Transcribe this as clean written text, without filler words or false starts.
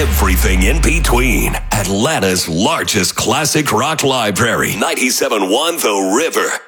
everything in between. Atlanta's largest classic rock library, 97.1 The River.